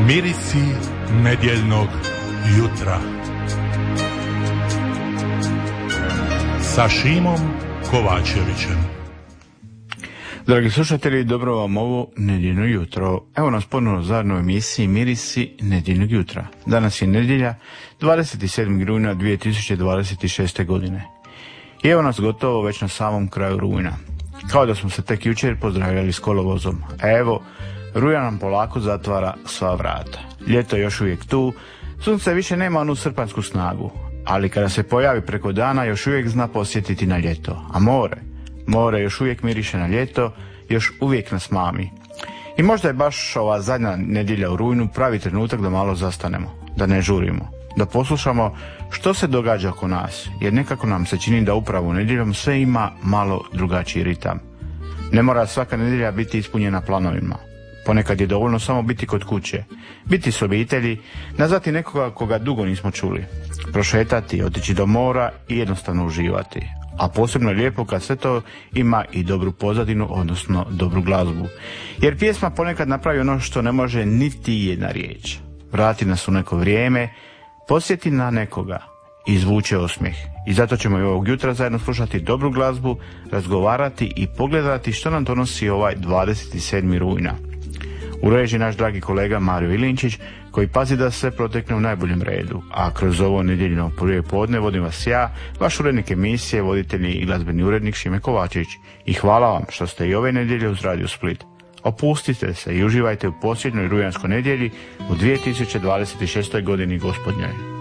Mirisi nedjeljnog jutra sa Šimom Kovačevićem. Dragi slušatelji, dobro vam ovo nedjeljno jutro. Evo nas ponovno zajedno u emisiji Mirisi nedjeljnog jutra. Danas je nedjelja, 27. rujna 2026. godine. I evo nas gotovo već na samom kraju rujna. Kao da smo se tek jučer pozdravljali s kolovozom. A evo, rujan nam polako zatvara sva vrata. Ljeto je još uvijek tu, sunce više nema onu srpansku snagu, ali kada se pojavi preko dana još uvijek zna posjetiti na ljeto. A more još uvijek miriše na ljeto, još uvijek nas mami. I možda je baš ova zadnja nedjelja u rujnu pravi trenutak da malo zastanemo, da ne žurimo, da poslušamo što se događa oko nas, jer nekako nam se čini da upravo nedjeljom sve ima malo drugačiji ritam. Ne mora svaka nedjelja biti ispunjena planovima. Ponekad je dovoljno samo biti kod kuće, biti s obitelji, nazvati nekoga koga dugo nismo čuli, prošetati, otići do mora i jednostavno uživati. A posebno je lijepo kad sve to ima i dobru pozadinu, odnosno dobru glazbu. Jer pjesma ponekad napravi ono što ne može niti jedna riječ. Vrati nas u neko vrijeme, posjeti na nekoga, izvuče osmijeh. I zato ćemo i ovog jutra zajedno slušati dobru glazbu, razgovarati i pogledati što nam donosi ovaj 27. rujna. U režiji naš dragi kolega Mario Ilinčić, koji pazi da sve protekne u najboljem redu, a kroz ovo nedjeljno prije podne vodim vas ja, vaš urednik emisije, voditelji i glazbeni urednik Šime Kovačević. I hvala vam što ste i ove nedjelje uz Radio Split. Opustite se i uživajte u posljednjoj rujanskoj nedjelji u 2026. godini gospodnjoj.